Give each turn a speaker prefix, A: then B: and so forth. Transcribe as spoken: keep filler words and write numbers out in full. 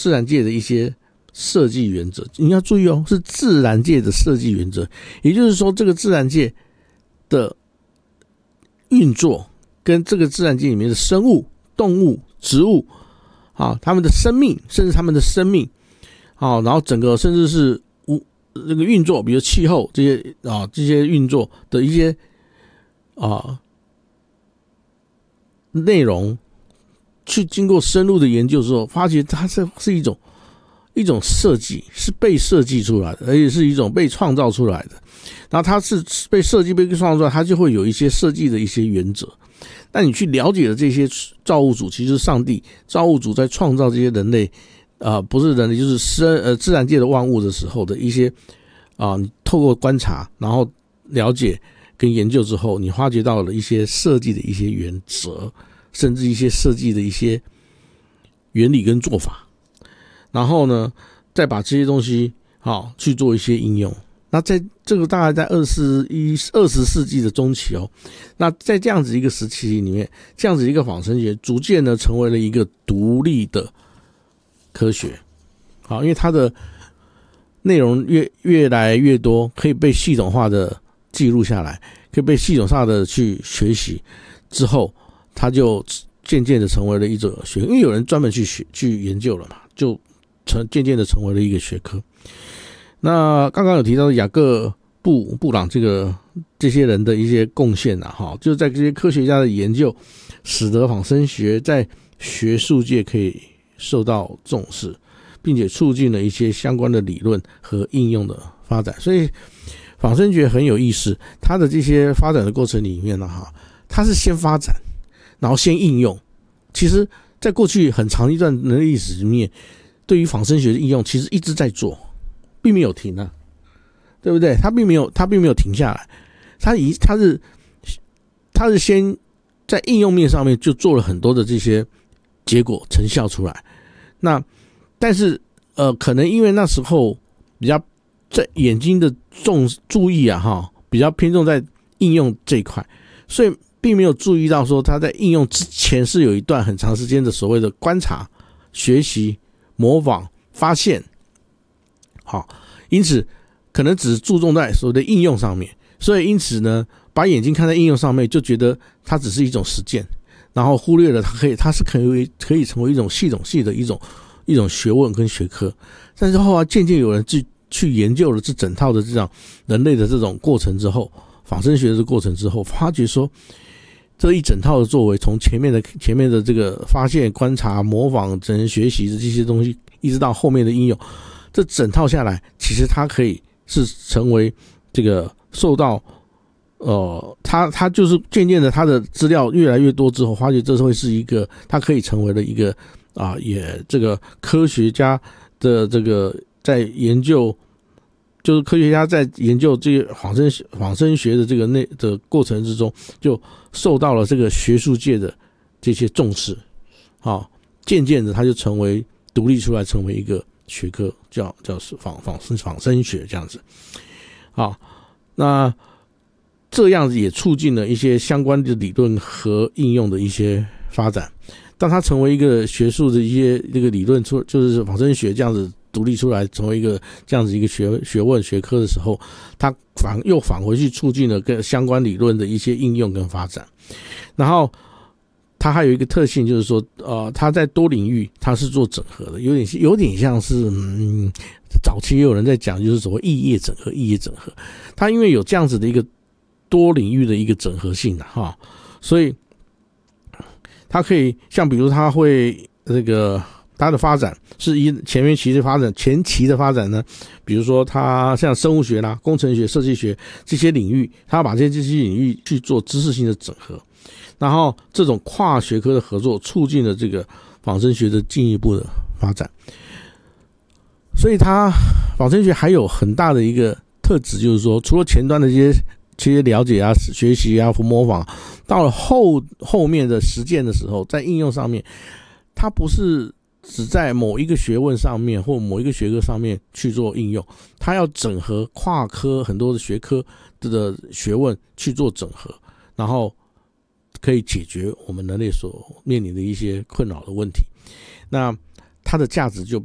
A: 自然界的一些设计原则。你要注意哦，是自然界的设计原则，也就是说这个自然界的运作跟这个自然界里面的生物、动物、植物啊，他们的生命，甚至他们的生命啊，然后整个甚至是无这个运作，比如气候这些啊，这些运作的一些啊内容，去经过深入的研究之后，发觉它是是一种一种设计，是被设计出来的，而且是一种被创造出来的。然后它是被设计、被创造出来，它就会有一些设计的一些原则。那你去了解了这些造物主，其实是上帝造物主在创造这些人类，啊、呃，不是人类，就是生呃自然界的万物的时候的一些啊、呃，你透过观察，然后了解跟研究之后，你发觉到了一些设计的一些原则，甚至一些设计的一些原理跟做法，然后呢，再把这些东西好、哦、去做一些应用。那在这个大概在二十一二十世纪的中期哦，那在这样子一个时期里面，这样子一个仿生学逐渐的成为了一个独立的科学。好，因为它的内容越越来越多，可以被系统化的记录下来，可以被系统化的去学习之后，它就渐渐的成为了一种学科，因为有人专门去学去研究了嘛，就成渐渐的成为了一个学科。那刚刚有提到的雅各布布朗这个这些人的一些贡献啊，哈，就是在这些科学家的研究，使得仿生学在学术界可以受到重视，并且促进了一些相关的理论和应用的发展。所以仿生学很有意思，它的这些发展的过程里面呢，哈，它是先发展，然后先应用。其实，在过去很长一段的历史里面，对于仿生学的应用，其实一直在做。并没有停啊，对不对？他并没有，他并没有停下来，他以他是他是先在应用面上面就做了很多的这些结果成效出来。那但是呃，可能因为那时候比较在眼睛的重注意啊，哈，比较偏重在应用这一块，所以并没有注意到说他在应用之前是有一段很长时间的所谓的观察、学习、模仿、发现。好，因此可能只注重在所谓的应用上面，所以因此呢，把眼睛看在应用上面，就觉得它只是一种实践，然后忽略了它可以，它是可以可以成为一种系统性的一种一种学问跟学科。但是后来渐渐有人去去研究了这整套的这种人类的这种过程之后，仿生学的过程之后，发觉说这一整套的作为，从前面的前面的这个发现、观察、模仿、整人学习的这些东西，一直到后面的应用。这整套下来，其实它可以是成为这个受到，呃，它它就是渐渐的，它的资料越来越多之后，发觉这会是一个，它可以成为了一个啊，也这个科学家的这个在研究，就是科学家在研究这个仿生仿生学的这个内的过程之中，就受到了这个学术界的这些重视，啊，渐渐的它就成为独立出来，成为一个学科，叫叫仿仿生仿生学这样子。好，那这样子也促进了一些相关的理论和应用的一些发展。当它成为一个学术的一些这个理论出，就是仿生学这样子独立出来，成为一个这样子一个学学问学科的时候，它反又返回去促进了跟相关理论的一些应用跟发展。然后它还有一个特性，就是说，呃，它在多领域它是做整合的，有点有点像是，嗯，早期也有人在讲，就是所谓异业整合，异业整合。它因为有这样子的一个多领域的一个整合性的哈，所以它可以像比如它会这个它的发展是以前面期的发展，前期的发展呢，比如说它像生物学啦、工程学、设计学这些领域，它把这些领域去做知识性的整合。然后这种跨学科的合作促进了这个仿生学的进一步的发展。所以它仿生学还有很大的一个特质，就是说除了前端的这些这些了解啊、学习啊、模仿，到了后后面的实践的时候，在应用上面，它不是只在某一个学问上面或某一个学科上面去做应用，它要整合跨科很多的学科的学问去做整合，然后可以解决我们人类所面临的一些困扰的问题。那它的价值就